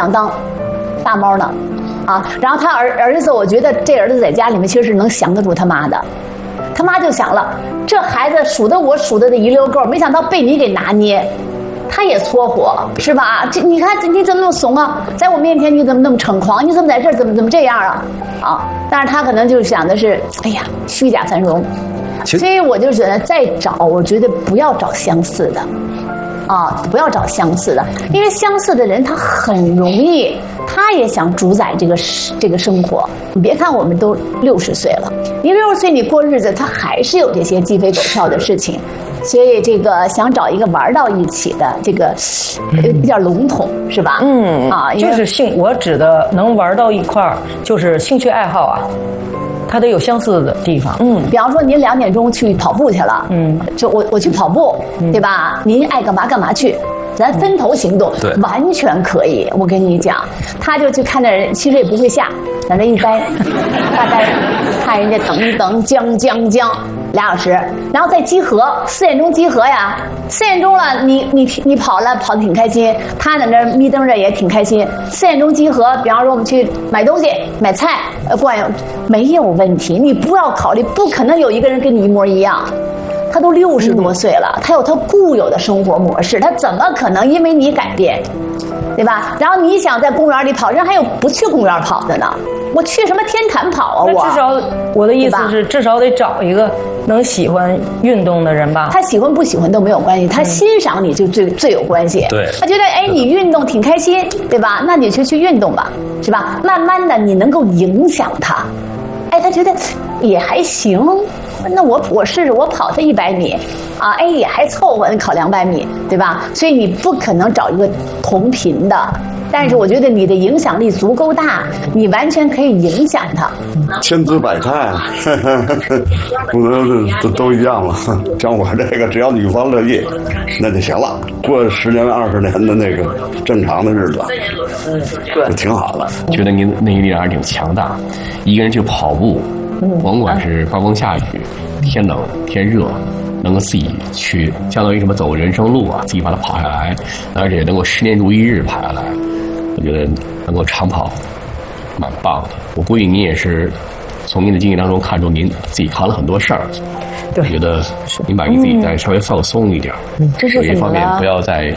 想当大猫呢，啊，然后他儿子，我觉得这儿子在家里面其实是能降得住他妈的，他妈就想了，这孩子数的我数的一溜够，没想到被你给拿捏。他也搓火是吧？这你看你怎么那么怂啊？在我面前你怎么那么猖狂？你怎么在这儿怎么这样啊？啊！但是他可能就想的是，哎呀，虚假繁荣。所以我就觉得再找，我觉得不要找相似的，啊，不要找相似的，因为相似的人他很容易，他也想主宰这个生活。你别看我们都60岁了，你60岁你过日子，他还是有这些鸡飞狗跳的事情。所以这个想找一个玩到一起的，这个有点笼统是吧？啊， 就是我指的能玩到一块儿，就是兴趣爱好啊，它得有相似的地方。 比方说您2点钟去跑步去了，就我去跑步，对吧？您爱干嘛干嘛去。咱分头行动，完全可以。我跟你讲，他就去看那人，其实也不会下，在那一待，大概看人家等一等，将2小时，然后再集合，4点钟集合呀。4点钟了，你跑了，跑得挺开心，他在那眯瞪着也挺开心。4点钟集合，比方说我们去买东西、买菜，逛悠没有问题。你不要考虑，不可能有一个人跟你一模一样。他都60多岁了，他有他固有的生活模式，他怎么可能因为你改变，对吧？然后你想在公园里跑，人还有不去公园跑的呢。我去什么天坛跑啊？ 至少我的意思是，至少得找一个能喜欢运动的人吧。 他喜欢不喜欢都没有关系，他欣赏你就最有关系。 对， 他觉得哎你运动挺开心，对吧？那你就去运动吧，是吧？慢慢的你能够影响他，哎，他觉得也还行。那我试试，我跑他100米，啊，哎也还凑合，考200米，对吧？所以你不可能找一个同频的，但是我觉得你的影响力足够大，你完全可以影响他。 千姿百态，不能都一样了。像我这个，只要女方乐意，那就行了。过10年20年的那个正常的日子，就挺好的。 觉得您那个力量还是挺强大，一个人去跑步。甭管是刮风下雨、天冷天热，能够自己去，相当于什么走人生路啊，自己把它跑下来，而且能够10年如一日跑下来，我觉得能够长跑，蛮棒的。我估计您也是从您的经历当中看出您自己扛了很多事儿，我觉得您把您自己再稍微放松一点， 这是有一方面不要再。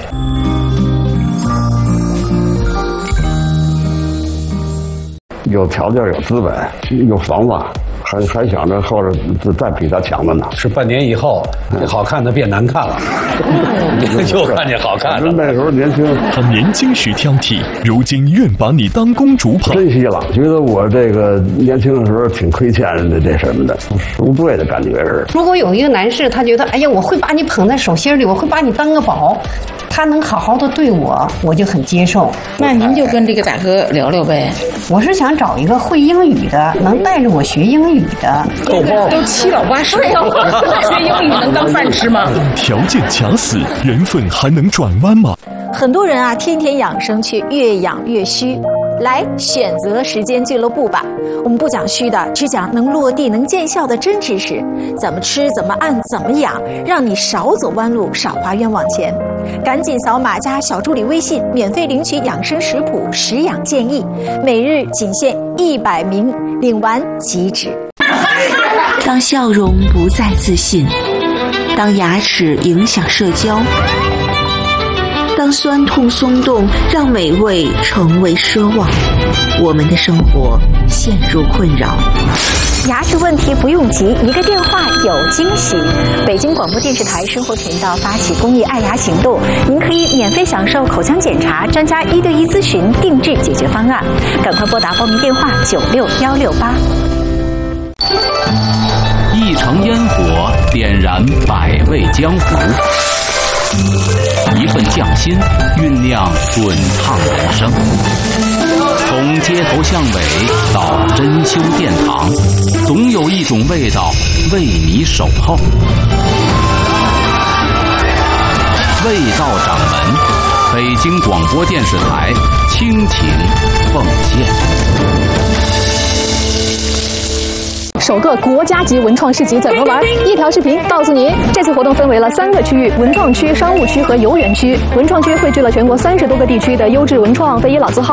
有条件、有资本、有房子，还想着后边再比他强的呢。 是半年以后，好看的变难看了，就看见好看的。 那时候年轻， 他年轻时挑剔，如今愿把你当公主捧。 珍惜了，觉得我这个年轻的时候挺亏欠的，这什么的，赎罪的感觉是。 如果有一个男士，他觉得，哎呀，我会把你捧在手心里，我会把你当个宝。他能好好的对我，我就很接受。 那您就跟这个大哥聊聊呗。 我是想找一个会英语的，能带着我学英语的。 够包都7老8十了，学英语能当饭吃吗？ 条件卡死，缘分还能转弯吗？ 很多人啊，天天养生却越养越虚。来选择时间俱乐部吧，我们不讲虚的，只讲能落地能见效的真知识，怎么吃怎么按怎么养，让你少走弯路少花冤枉钱。赶紧扫码加小助理微信，免费领取养生食谱食养建议，每日仅限100名，领完即止。 当笑容不再自信，当牙齿影响社交，当酸痛松动让美味成为奢望，我们的生活陷入困扰。 牙齿问题不用急，一个电话有惊喜。北京广播电视台生活频道发起公益爱牙行动，您可以免费享受口腔检查、专家1对1咨询、定制解决方案。赶快拨打报名电话96168。 一城烟火点燃百味江湖，一份匠心酝酿滚烫人生。从街头巷尾到珍馐殿堂，总有一种味道为你守候。味道掌门，北京广播电视台倾情奉献。 首个国家级文创市集怎么玩？一条视频告诉你。这次活动分为了3个区域：文创区、商务区和游园区。文创区汇聚了全国30多个地区的优质文创非遗老字号。